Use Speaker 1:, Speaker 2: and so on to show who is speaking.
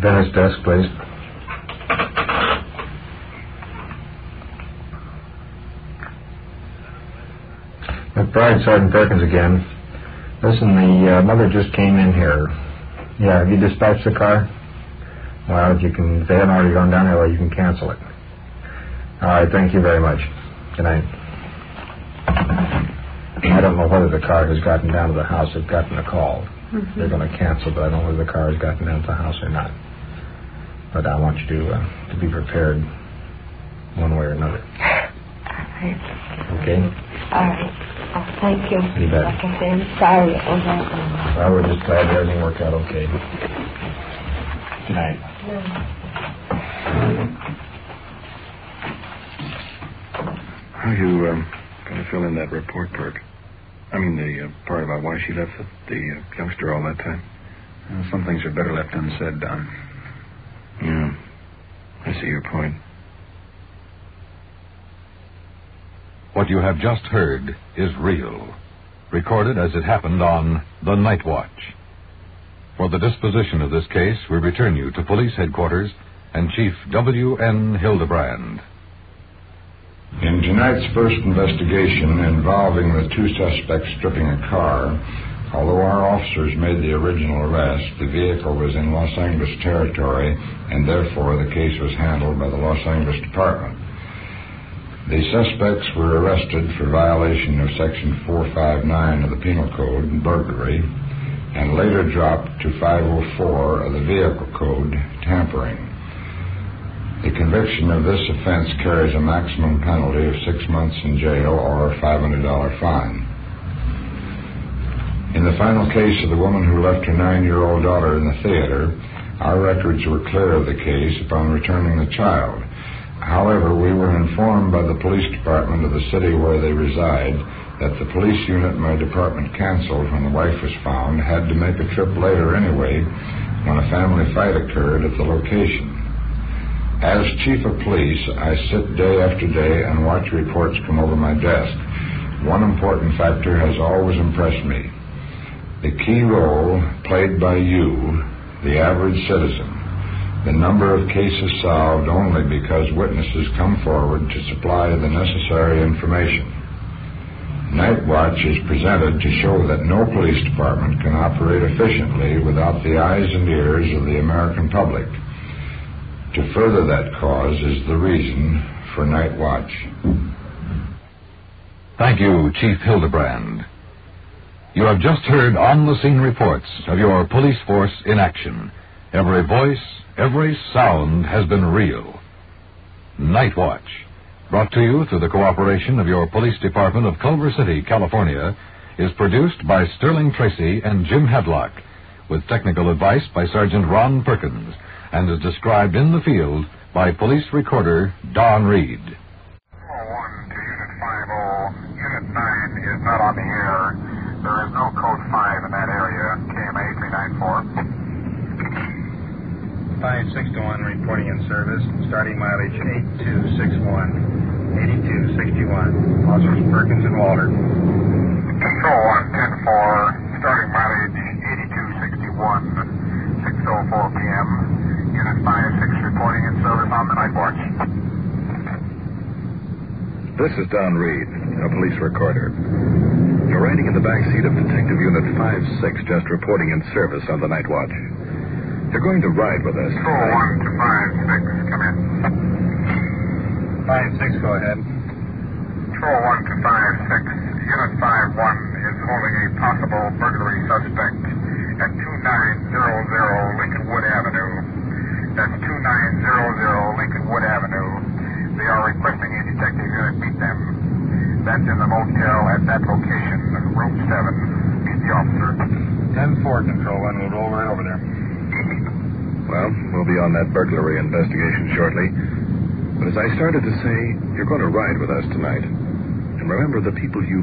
Speaker 1: Bennett's desk, please. McBride, Sergeant Perkins again. Listen, the mother just came in here. Yeah, have you dispatched the car? Well, if they haven't already gone down here, you can cancel it. All right, thank you very much. Good night. I don't know whether the car has gotten down to the house. They've gotten a call. Mm-hmm. They're going to cancel, but I don't know whether the car has gotten down to the house or not. But I want you to be prepared one way or another.
Speaker 2: All right.
Speaker 1: Okay?
Speaker 2: All right. Oh, thank you.
Speaker 1: You bet.
Speaker 2: Like I say, I'm sorry.
Speaker 1: Well, we're just glad everything worked out okay. Good night.
Speaker 3: How are you going to fill in that report, Perk? I mean, the part about why she left the youngster all that time.
Speaker 4: Some things are better left unsaid, Don.
Speaker 3: Yeah, I see your point.
Speaker 5: What you have just heard is real, recorded as it happened on The Night Watch. For the disposition of this case, we return you to Police Headquarters and Chief W.N. Hildebrand.
Speaker 6: In tonight's first investigation involving the two suspects stripping a car, although our officers made the original arrest, the vehicle was in Los Angeles territory, and therefore the case was handled by the Los Angeles Department. The suspects were arrested for violation of Section 459 of the Penal Code, burglary, and later dropped to 504 of the Vehicle Code, tampering. The conviction of this offense carries a maximum penalty of 6 months in jail or a $500 fine. In the final case of the woman who left her 9-year-old daughter in the theater, our records were clear of the case upon returning the child. However, we were informed by the police department of the city where they reside that the police unit my department canceled when the wife was found had to make a trip later anyway when a family fight occurred at the location. As chief of police, I sit day after day and watch reports come over my desk. One important factor has always impressed me: the key role played by you, the average citizen. The number of cases solved only because witnesses come forward to supply the necessary information. Night Watch is presented to show that no police department can operate efficiently without the eyes and ears of the American public. To further that cause is the reason for Night Watch.
Speaker 5: Thank you, Chief Hildebrand. You have just heard on-the-scene reports of your police force in action. Every voice, every sound has been real. Night Watch, brought to you through the cooperation of your police department of Culver City, California, is produced by Sterling Tracy and Jim Hadlock, with technical advice by Sergeant Ron Perkins, and is described in the field by police recorder Don Reed.
Speaker 7: 1 to Unit 50. Unit 9 is not on the air. There is no code 5 in that area. KMA 394.
Speaker 4: 561 reporting in service, starting mileage 8261, 8261. Officers Perkins and Walter.
Speaker 7: Control 1, 10-4, starting mileage 8261, 6:04 p.m. Unit 5-6 reporting in service on the Night Watch.
Speaker 3: This is Don Reed, a police recorder. You're riding in the back seat of Detective Unit 5-6, just reporting in service on the Night Watch. You're going to ride with us.
Speaker 7: Control 1 to 5-6, come in.
Speaker 4: 5-6, go ahead.
Speaker 7: Control 1 to 5-6, Unit 5-1 is holding a possible burglary suspect at 2900 Lincolnwood Avenue. That's 2900 Lincolnwood Avenue. They are requesting a detective unit meet them. That's in the motel at that location, room 7. Meet the officer.
Speaker 4: 10-4, Control 1, we'll roll right over there.
Speaker 3: Well, we'll be on that burglary investigation shortly. But as I started to say, you're going to ride with us tonight. And remember, the people you